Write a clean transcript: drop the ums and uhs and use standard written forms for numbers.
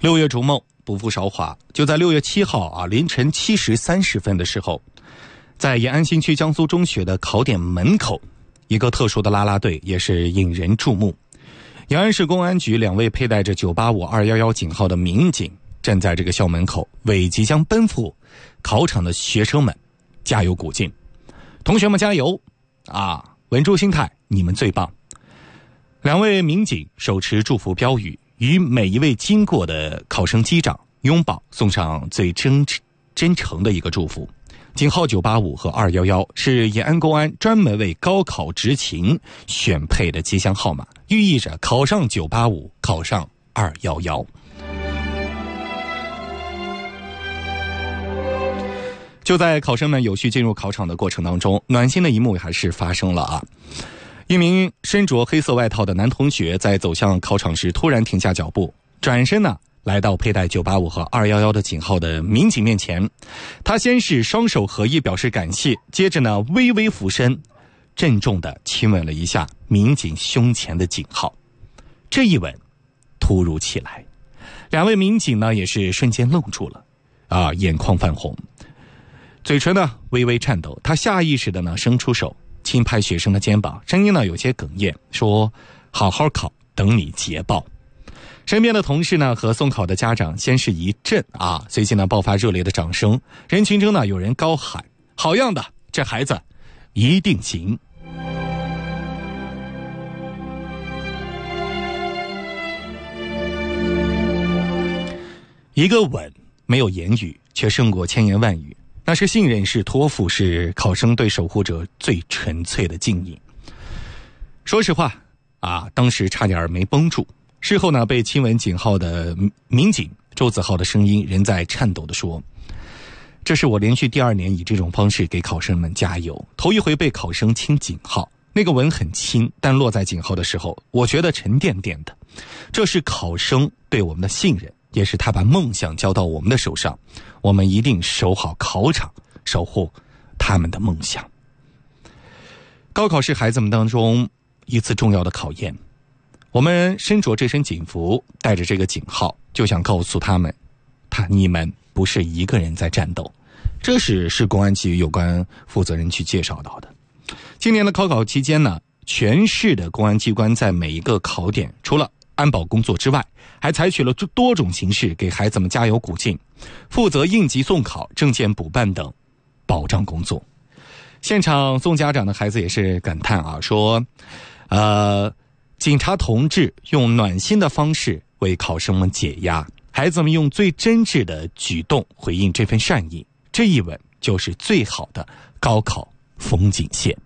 6月逐梦，不负韶华。就在6月7号凌晨7时30分的时候，在延安新区江苏中学的考点门口，一个特殊的啦啦队也是引人注目。延安市公安局2位佩戴着985-211警号的民警站在这个校门口，为即将奔赴考场的学生们加油鼓劲。同学们加油稳住心态，你们最棒。2位民警手持祝福标语，与每一位经过的考生击掌拥抱，送上最真诚的一个祝福。警号985和211是延安公安专门为高考执勤选配的吉祥号码，寓意着考上985，考上211。就在考生们有序进入考场的过程当中，暖心的一幕还是发生了一名身着黑色外套的男同学在走向考场时突然停下脚步，转身来到佩戴985和211的警号的民警面前。他先是双手合一表示感谢，接着微微俯身，郑重地亲吻了一下民警胸前的警号。这一吻突如其来，2位民警也是瞬间愣住了眼眶泛红，嘴唇微微颤抖。他下意识地伸出手轻拍学生的肩膀，声音有些哽咽，说好好考，等你捷报。身边的同事和送考的家长先是一震随即爆发热烈的掌声。人群中有人高喊，好样的，这孩子一定行。一个吻没有言语，却胜过千言万语。那是信任，是托付，是考生对守护者最纯粹的敬意。说实话当时差点没绷住。事后被亲吻警号的民警周子浩的声音仍在颤抖地说，这是我连续第2年以这种方式给考生们加油，头一回被考生亲警号，那个吻很轻，但落在警号的时候，我觉得沉甸甸的。这是考生对我们的信任，也是他把梦想交到我们的手上，我们一定守好考场，守护他们的梦想。高考是孩子们当中一次重要的考验，我们身着这身警服，带着这个警号，就想告诉他们，你们不是一个人在战斗。这是市公安局有关负责人去介绍到的。今年的高考期间全市的公安机关在每一个考点，除了安保工作之外，还采取了多种形式给孩子们加油鼓劲，负责应急送考、证件补办等保障工作。现场送家长的孩子也是感叹说警察同志用暖心的方式为考生们解压，孩子们用最真挚的举动回应这份善意，这一吻就是最好的高考风景线。